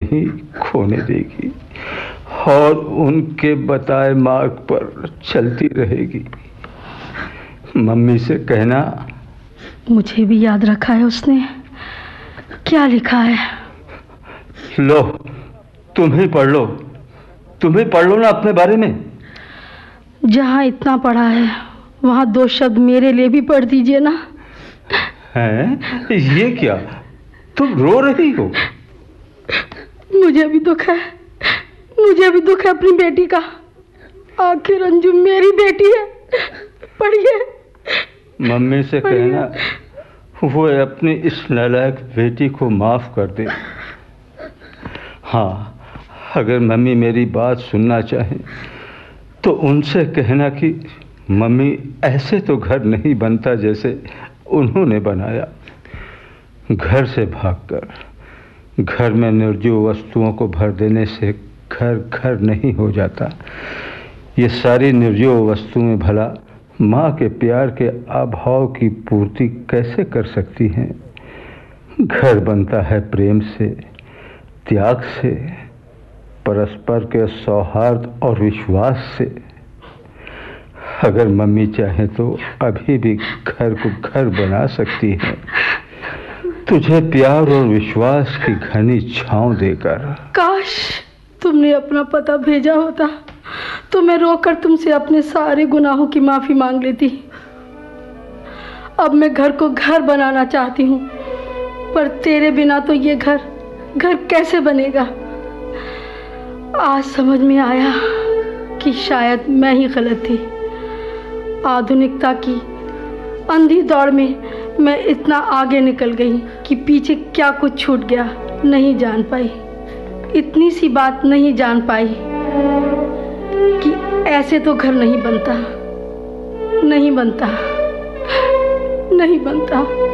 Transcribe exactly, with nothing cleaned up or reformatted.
नहीं खोने देगी और उनके बताए मार्ग पर चलती रहेगी। मम्मी से कहना। मुझे भी याद रखा है उसने। क्या लिखा है? लो, तुम ही पढ़ लो। तुम ही पढ़ लो ना अपने बारे में। जहाँ इतना पढ़ा है वहाँ दो शब्द मेरे लिए भी पढ़ दीजिए ना। हैं? ये क्या? तुम रो रही हो? मुझे भी दुख है, मुझे भी दुख है अपनी बेटी का। आखिर अंजू मेरी बेटी है। पढ़िए। मम्मी से कहना वो अपनी इस नालायक बेटी को माफ कर दे। हाँ, अगर मम्मी मेरी बात सुनना चाहे तो उनसे कहना कि मम्मी, ऐसे तो घर नहीं बनता जैसे उन्होंने बनाया। घर से भागकर घर में निर्जीव वस्तुओं को भर देने से घर घर नहीं हो जाता। ये सारी निर्जीव वस्तुएं भला माँ के प्यार के अभाव की पूर्ति कैसे कर सकती हैं? घर बनता है प्रेम से, त्याग से, परस्पर के सौहार्द और विश्वास से। अगर मम्मी चाहे तो अभी भी घर को घर बना सकती है, तुझे प्यार और विश्वास की घनी छांव देकर। काश तुमने अपना पता भेजा होता तो मैं रोकर तुमसे अपने सारे गुनाहों की माफी मांग लेती। अब मैं घर को घर बनाना चाहती हूँ, पर तेरे बिना तो ये घर घर कैसे बनेगा? आज समझ में आया कि शायद मैं ही गलत थी। आधुनिकता की अंधी दौड़ में मैं इतना आगे निकल गई कि पीछे क्या कुछ छूट गया नहीं जान पाई। इतनी सी बात नहीं जान पाई कि ऐसे तो घर नहीं बनता, नहीं बनता, नहीं बनता।